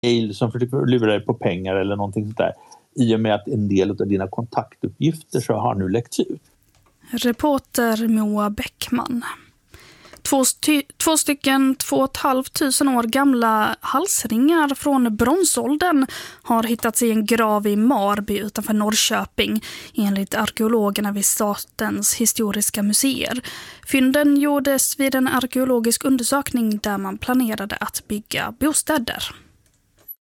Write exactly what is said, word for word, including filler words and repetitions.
mejl som försöker lura dig på pengar eller någonting sånt där. I och med att en del av dina kontaktuppgifter så har nu läckt ut. Reporter Moa Bäckman. Två, sty- två stycken två och ett halvt tusen år gamla halsringar från bronsåldern har hittats i en grav i Marby utanför Norrköping, enligt arkeologerna vid Statens historiska museer. Fynden gjordes vid en arkeologisk undersökning där man planerade att bygga bostäder.